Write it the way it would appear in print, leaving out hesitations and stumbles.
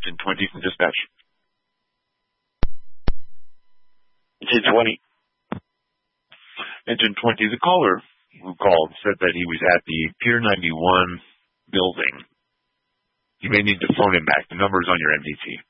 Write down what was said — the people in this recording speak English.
Engine 20 from dispatch. Engine 20. Engine 20, the caller who called said that he was at the Pier 91 building. You may need to phone him back. The number is on your MDT.